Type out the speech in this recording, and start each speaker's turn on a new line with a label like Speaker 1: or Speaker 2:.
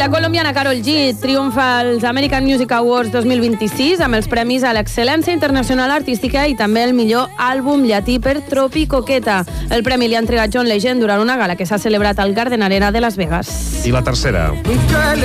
Speaker 1: La colombiana Karol G triomfa als American Music Awards 2026 amb els premis a l'excel·lència internacional artística i també el millor àlbum llatí per Tropi Coqueta. El premi li ha entregat John Legend durant una gala que s'ha celebrat al Garden Arena de Las Vegas.
Speaker 2: I la tercera.